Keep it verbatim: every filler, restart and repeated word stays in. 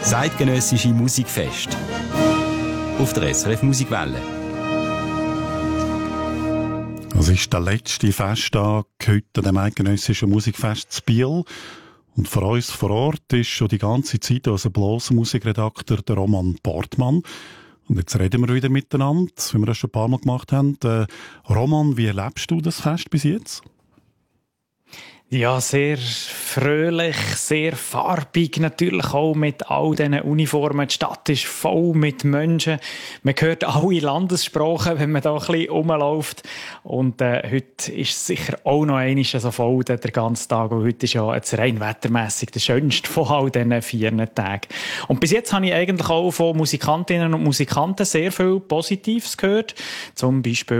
Das eidgenössische Musikfest auf der S R F Musikwelle. Das ist der letzte Festtag heute an dem eidgenössischen Musikfest zu Biel. Und für uns vor Ort ist schon die ganze Zeit unser Blasmusikredakteur, der Roman Portmann. Und jetzt reden wir wieder miteinander, wie wir das schon ein paar Mal gemacht haben. Äh, Roman, wie erlebst du das Fest bis jetzt? Ja, sehr fröhlich, sehr farbig, natürlich auch mit all diesen Uniformen. Die Stadt ist voll mit Menschen. Man hört alle Landessprachen, wenn man da ein bisschen rumläuft. Und äh, heute ist es sicher auch noch einmal so voll, der ganze Tag. Und heute ist ja jetzt rein wettermässig der schönste von all diesen vier Tagen. Und bis jetzt habe ich eigentlich auch von Musikantinnen und Musikanten sehr viel Positives gehört. Zum Beispiel